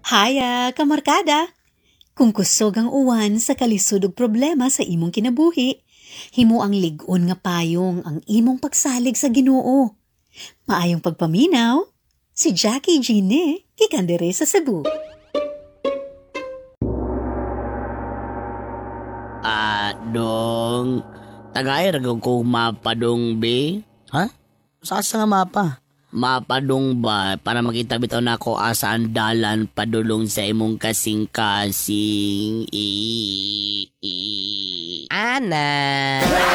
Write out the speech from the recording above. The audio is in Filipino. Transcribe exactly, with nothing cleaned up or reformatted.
Haya, kamarkada! Kung kusog ang uwan sa kalisod ug problema sa imong kinabuhi, himo ang lig-on nga payong ang imong pagsalig sa Ginoo. Maayong pagpaminaw, si Jackie Gine, gikan diri sa Cebu. Ah, dong. Tagay ragog ko mapadong be. Ha? Sasa nga mapa? Mapadong ba para makita bitaw na ako asa ang dalan padulong sa imong kasing-kasing. I, i, Ana!